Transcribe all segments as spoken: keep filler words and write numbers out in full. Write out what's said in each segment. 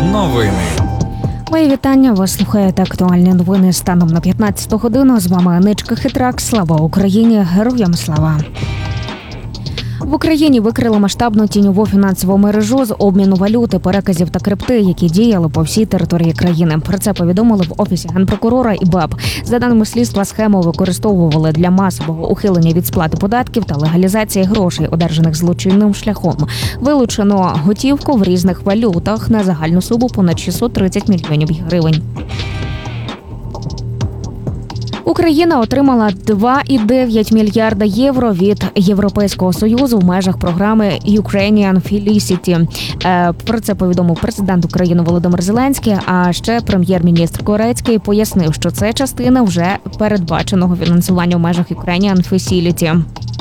Новини. Мої вітання. Ви слухаєте актуальні новини станом на п'ятнадцяту годину. З вами Аничка Хитрак. Слава Україні! Героям слава! В Україні викрили масштабну тіньову фінансову мережу з обміну валюти, переказів та крипти, які діяли по всій території країни. Про це повідомили в Офісі Генпрокурора і БЕП. За даними слідства, схему використовували для масового ухилення від сплати податків та легалізації грошей, одержаних злочинним шляхом. Вилучено готівку в різних валютах на загальну суму понад шістсот тридцять мільйонів гривень. Україна отримала два цілих дев'ять мільярда євро від Європейського Союзу в межах програми Ukrainian Felicity. Про це повідомив президент України Володимир Зеленський, а ще прем'єр-міністр Корецький пояснив, що це частина вже передбаченого фінансування в межах Ukrainian Facility.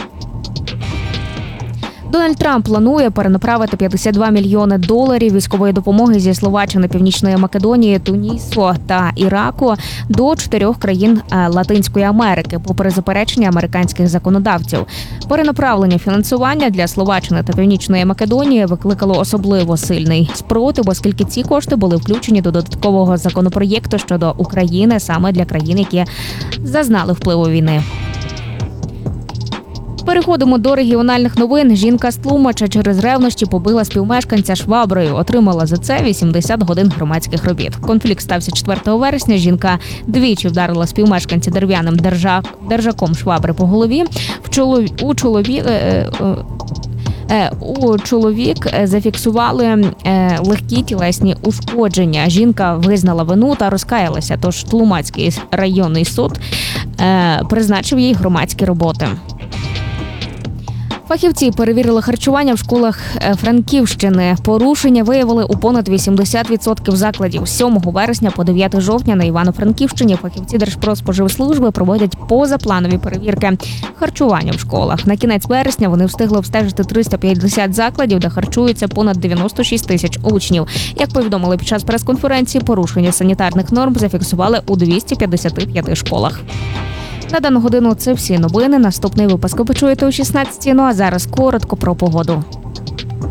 Дональд Трамп планує перенаправити п'ятдесят два мільйони доларів військової допомоги зі Словаччини, Північної Македонії, Тунісу та Іраку до чотирьох країн Латинської Америки, попри заперечення американських законодавців. Перенаправлення фінансування для Словаччини та Північної Македонії викликало особливо сильний спротив, оскільки ці кошти були включені до додаткового законопроєкту щодо України саме для країн, які зазнали впливу війни. Переходимо до регіональних новин. Жінка з Тлумача через ревнощі побила співмешканця шваброю. Отримала за це вісімдесят годин громадських робіт. Конфлікт стався четвертого вересня. Жінка двічі вдарила співмешканця дерев'яним держак, держаком швабри по голові. В чолові, у чолові... Е, е, У чоловік зафіксували легкі тілесні ушкодження. Жінка визнала вину та розкаялася, тож Тлумацький районний суд призначив їй громадські роботи. Фахівці перевірили харчування в школах Франківщини. Порушення виявили у понад вісімдесят відсотків закладів. З сьомого вересня по дев'яте жовтня на Івано-Франківщині фахівці Держпродспоживслужби проводять позапланові перевірки харчування в школах. На кінець вересня вони встигли обстежити триста п'ятдесят закладів, де харчуються понад дев'яносто шість тисяч учнів. Як повідомили під час прес-конференції, порушення санітарних норм зафіксували у двісті п'ятдесят п'ять школах. На дану годину це всі новини. Наступний випуск ви почуєте о шістнадцятій. Ну а зараз коротко про погоду.